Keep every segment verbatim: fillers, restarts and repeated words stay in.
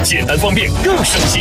简单方便更省心。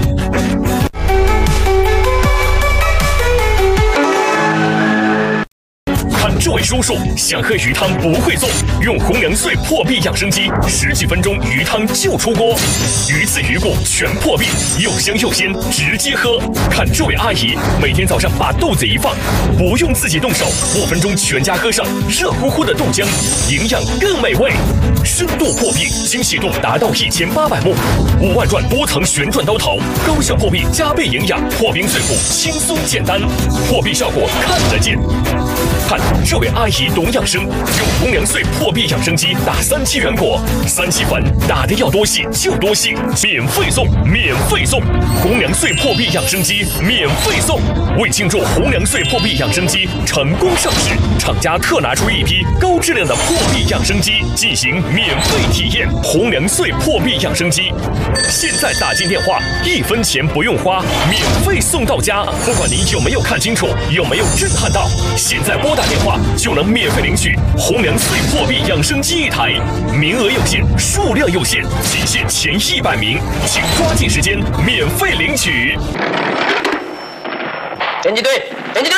看这位叔叔想喝鱼汤不会做，用红粮碎破壁养生机，十几分钟鱼汤就出锅，鱼刺鱼骨全破壁，又香又鲜，直接喝。看这位阿姨每天早上把豆子一放，不用自己动手，五分钟全家喝上热乎乎的豆浆，营养更美味。深度破壁，精细度达到一千八百目，五万转多层旋转刀头，高效破壁加倍营养，破冰碎骨轻松简单，破壁效果看得见。看这位阿姨懂养生，用红粮碎破壁养生机打三七圆果，三七粉打的要多细就多细，免费送，免费送！红粮碎破壁养生机免费送！为庆祝红粮碎破壁养生机成功上市，厂家特拿出一批高质量的破壁养生机进行免费体验。红粮碎破壁养生机，现在打进电话，一分钱不用花，免费送到家。不管你有没有看清楚，有没有震撼到，现在拨打电话就能免费领取红粮碎破壁养生机一台，名额有限，数量有限，仅限前一百名，请抓紧时间免费领取。 侦缉队，侦缉队！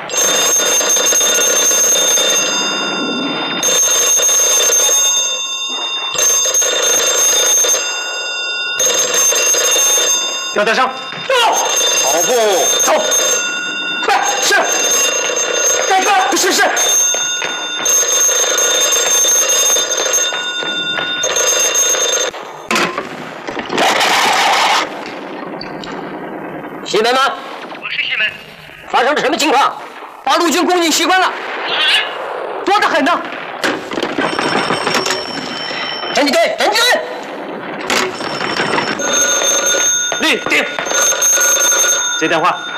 吊带上， 到！ 跑步，走！ 快，是！再个，是是。西门吗？ 我是西门。 发生了什么情况？把陆军攻进西关了，多得很呢！侦缉队，侦缉队！ 立定。接电话。